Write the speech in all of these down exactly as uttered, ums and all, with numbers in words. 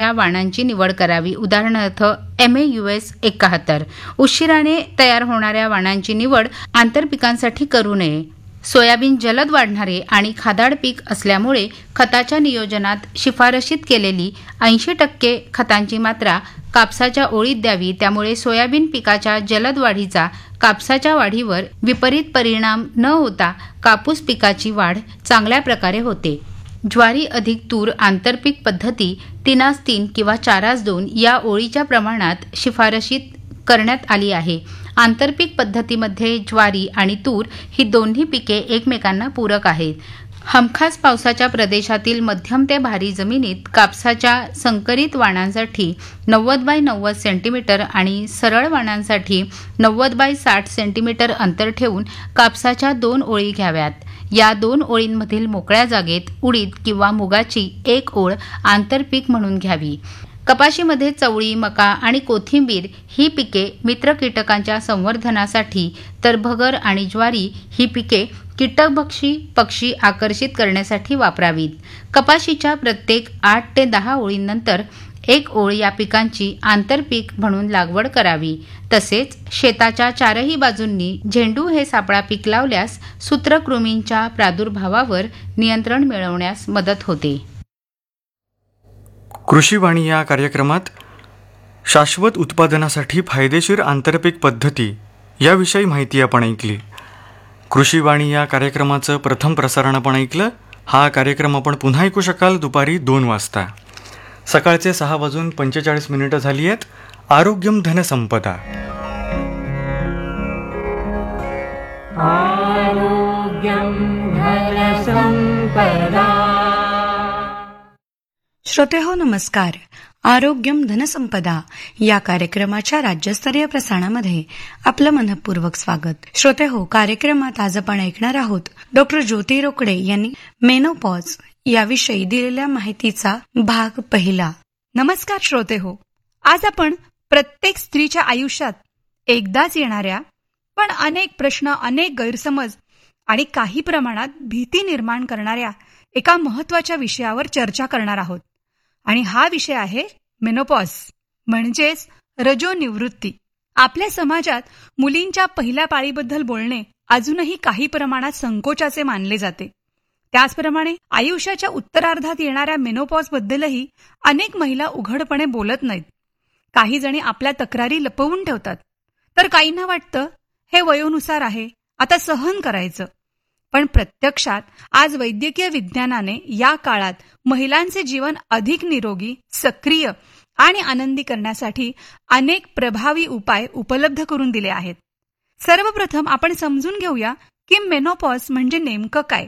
होणाऱ्या वाणांची निवड करावी. उदाहरणार्थ एम ए यू एस एकाहत्तर. उशिराने तयार होणाऱ्या वाणांची निवड आंतरपिकांसाठी करू नये. सोयाबीन जलद वाढणारे आणि खादाड पीक असल्यामुळे खताच्या नियोजनात शिफारशीत केलेली ऐंशी टक्के खतांची मात्रा कापसाच्या ओळीत द्यावी. त्यामुळे सोयाबीन पिकाच्या जलद वाढीचा कापसाच्या वाढीवर विपरीत परिणाम न होता कापूस पिकाची वाढ चांगल्या प्रकारे होते. ज्वारी अधिक तूर आंतरपीक पद्धती तीनास तीन किंवा चारास दोन या ओळीच्या प्रमाणात शिफारशीत करण्यात आली आहे. आंतरपीक पद्धतीमध्ये ज्वारी आणि तूर ही दोन्ही पिके एकमेकांना पूरक आहेत. हमखास पावसाच्या प्रदेशातील मध्यम ते भारी जमिनीत कापसाच्या संकरित वाणांसाठी नव्वद बाय नव्वद सेंटीमीटर आणि सरळ वाणांसाठी नव्वद बाय साठ सेंटीमीटर अंतर ठेवून कापसाच्या दोन ओळी घ्याव्यात. या दोन ओळींमधील मोकळ्या जागेत उडीद किंवा मुगाची एक ओळ आंतरपीक म्हणून घ्यावी. कपाशीमध्ये चवळी, मका आणि कोथिंबीर ही पिके मित्र कीटकांच्या संवर्धनासाठी तर भगर आणि ज्वारी ही पिके कीटकभक्षी पक्षी आकर्षित करण्यासाठी वापरावीत. कपाशीच्या प्रत्येक आठ ते दहा ओळींनंतर एक ओळ या पिकांची आंतरपीक म्हणून लागवड करावी. तसेच शेताच्या चारही बाजूंनी झेंडू हे सापळा पीक लावल्यास सूत्रकृमींच्या प्रादुर्भावावर नियंत्रण मिळवण्यास मदत होते. कृषीवाणी या कार्यक्रमात शाश्वत उत्पादनासाठी फायदेशीर आंतरपीक पद्धती याविषयी माहिती आपण ऐकली. कृषीवाणी या कार्यक्रमाचं प्रथम प्रसारण आपण ऐकलं. हा कार्यक्रम आपण पुन्हा ऐकू शकाल दुपारी दोन वाजता. सकाळचे सहा वाजून पंचेचाळीस मिनिटं झाली आहेत. आरोग्यम धनसंपदा. आरोग्यम धनसंपदा. श्रोते हो नमस्कार. आरोग्यम धनसंपदा या कार्यक्रमाच्या राज्यस्तरीय प्रसारणामध्ये आपलं मनपूर्वक स्वागत. श्रोते हो, कार्यक्रमात आज आपण ऐकणार आहोत डॉक्टर ज्योती रोकडे यांनी मेनोपॉज याविषयी दिलेल्या माहितीचा भाग पहिला. नमस्कार श्रोते हो. आज आपण प्रत्येक स्त्रीच्या आयुष्यात एकदाच येणाऱ्या पण अनेक प्रश्न, अनेक गैरसमज आणि काही प्रमाणात भीती निर्माण करणाऱ्या एका महत्वाच्या विषयावर चर्चा करणार आहोत. आणि हा विषय आहे मेनोपॉज म्हणजेच रजोनिवृत्ती. आपल्या समाजात मुलींच्या पहिल्या पाळीबद्दल बोलणे अजूनही काही प्रमाणात संकोचाचे मानले जाते. त्याचप्रमाणे आयुष्याच्या उत्तरार्धात येणाऱ्या मेनोपॉज बद्दलही अनेक महिला उघडपणे बोलत नाहीत. काही जणी आपल्या तक्रारी लपवून ठेवतात, तर काहींना वाटतं हे वयोनुसार आहे, आता सहन करायचं. पण प्रत्यक्षात आज वैद्यकीय विज्ञानाने या काळात महिलांचे जीवन अधिक निरोगी, सक्रिय आणि आनंदी करण्यासाठी अनेक प्रभावी उपाय उपलब्ध करून दिले आहेत. सर्वप्रथम आपण समजून घेऊया की मेनोपॉज म्हणजे नेमकं काय.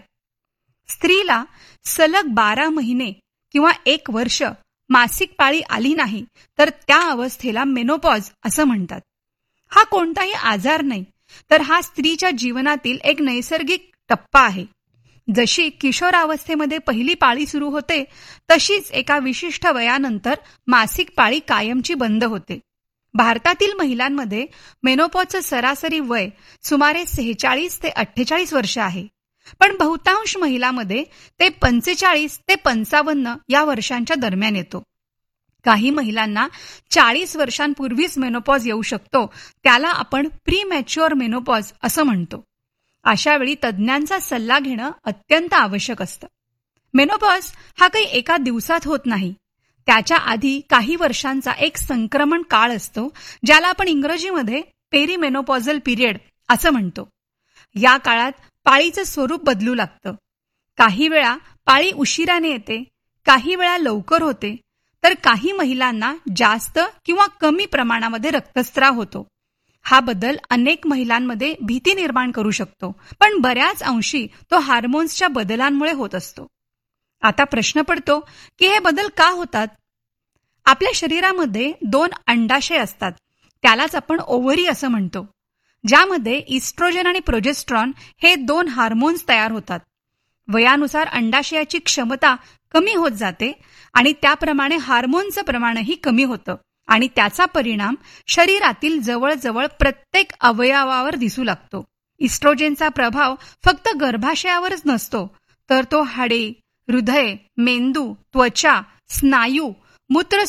स्त्रीला सलग बारा महिने किंवा एक वर्ष मासिक पाळी आली नाही तर त्या अवस्थेला मेनोपॉज असं म्हणतात. हा कोणताही आजार नाही, तर हा स्त्रीच्या जीवनातील एक नैसर्गिक टप्पा आहे. जशी किशोरावस्थेमध्ये पहिली पाळी सुरू होते, तशीच एका विशिष्ट वयानंतर मासिक पाळी कायमची बंद होते. भारतातील महिलांमध्ये मेनोपॉजचं सरासरी वय सुमारे सेहेचाळीस ते अठ्ठेचाळीस वर्ष आहे. पण बहुतांश महिलांमध्ये ते पंचेचाळीस ते पंचावन्न या वर्षांच्या दरम्यान येतो. काही महिलांना चाळीस वर्षांपूर्वीच मेनोपॉज येऊ शकतो, त्याला आपण प्री मॅच्युअर मेनोपॉज असं म्हणतो. अशा वेळी तज्ज्ञांचा सल्ला घेणं अत्यंत आवश्यक असतं. मेनोपॉज हा काही एका दिवसात होत नाही. त्याच्या आधी काही वर्षांचा एक संक्रमण काळ असतो, ज्याला आपण इंग्रजीमध्ये पेरीमेनोपॉझल पिरियड असं म्हणतो. या काळात पाळीचं स्वरूप बदलू लागतं. काही वेळा पाळी उशिराने येते, काही वेळा लवकर होते, तर काही महिलांना जास्त किंवा कमी प्रमाणामध्ये रक्तस्राव होतो. हा बदल अनेक महिलांमध्ये भीती निर्माण करू शकतो, पण बऱ्याच अंशी तो हार्मोन्सच्या बदलांमुळे होत असतो. आता प्रश्न पडतो की हे बदल का होतात. आपल्या शरीरामध्ये दोन अंडाशय असतात, त्यालाच आपण ओव्हरी असं म्हणतो, ज्यामध्ये इस्ट्रोजन आणि प्रोजेस्ट्रॉन हे दोन हार्मोन्स तयार होतात. वयानुसार अंडाशयाची क्षमता कमी होत जाते आणि त्याप्रमाणे हार्मोनचं प्रमाणही कमी होतं आणि त्याचा परिणाम शरीरातील जवळजवळ प्रत्येक अवयवावर दिसू लागतो. इस्ट्रोजेनचा प्रभाव फक्त गर्भाशयावरच नसतो, तर तो हाडे, हृदय, मेंदू, त्वचा, स्नायू, मूत्र